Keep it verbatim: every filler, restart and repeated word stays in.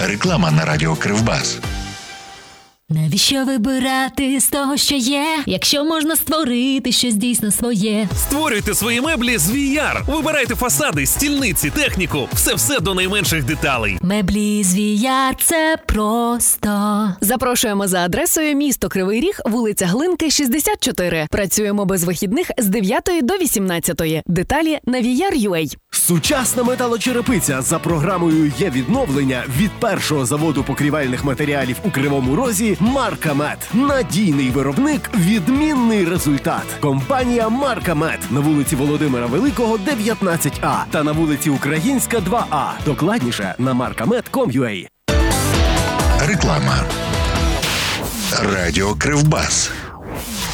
Реклама на радіо Кривбас. Навіщо вибирати з того, що є, якщо можна створити щось дійсно своє? Створюйте свої меблі з ві ар. Вибирайте фасади, стільниці, техніку. Все-все до найменших деталей. Меблі з ві ар – це просто. Запрошуємо за адресою місто Кривий Ріг, вулиця Глинки, шістдесят чотири. Працюємо без вихідних з дев'ятої до вісімнадцятої. Деталі на ві ар крапка ю а. Сучасна металочерепиця за програмою «Є відновлення» від першого заводу покрівельних матеріалів у Кривому Розі «Маркамед». Надійний виробник, відмінний результат. Компанія «Маркамед» на вулиці Володимира Великого, дев'ятнадцять А та на вулиці Українська, два А. Докладніше на маркамед крапка ком крапка ю а. Реклама. Радіо Кривбас.